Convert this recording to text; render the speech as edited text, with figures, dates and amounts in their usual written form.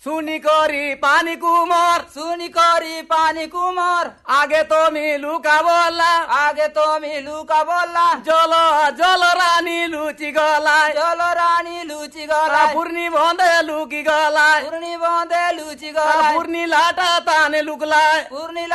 শুনি করি পানি কুমর শুনি করি পানি কুমোর আগে তুমি লুকা বললা আগে তুমি লুকা বললা জল জল রানী লুচি গলায় জল রানী লুচি গলায় পূর্ণি বন্ধে লুকি গলায় পূর্ণি বন্ধে লুচি গলায় পূর্ণি লাটা তানে লুকলায় পূর্ণি